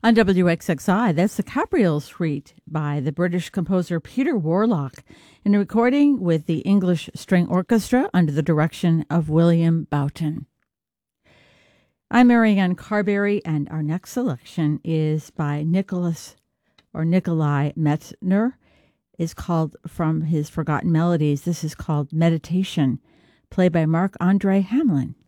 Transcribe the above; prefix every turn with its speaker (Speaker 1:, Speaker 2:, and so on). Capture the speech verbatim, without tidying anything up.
Speaker 1: On W X X I, that's the Cabriel Suite by the British composer Peter Warlock in a recording with the English String Orchestra under the direction of William Boughton. I'm Marianne Carberry, and our next selection is by Nicholas or Nikolai Metzner. It's called From His Forgotten Melodies. This is called Meditation, played by Mark Andre Hamlin.